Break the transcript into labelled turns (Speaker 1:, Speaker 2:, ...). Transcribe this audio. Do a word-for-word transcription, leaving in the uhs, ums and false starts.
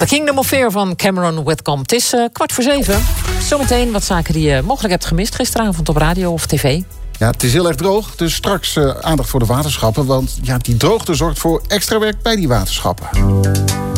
Speaker 1: The Kingdom of Fear van Cameron Whitcomb. Het is uh, kwart voor zeven. Zometeen wat zaken die je mogelijk hebt gemist gisteravond op radio of tv.
Speaker 2: Ja, het is heel erg droog, dus straks uh, aandacht voor de waterschappen. Want ja, die droogte zorgt voor extra werk bij die waterschappen.